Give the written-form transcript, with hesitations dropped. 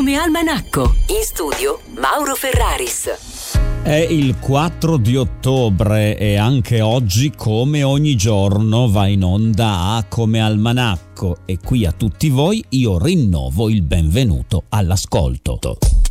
Come Almanacco. In studio Mauro Ferraris. È il 4 di ottobre e anche oggi, come ogni giorno, va in onda a Come Almanacco, e qui a tutti voi io rinnovo il benvenuto all'ascolto.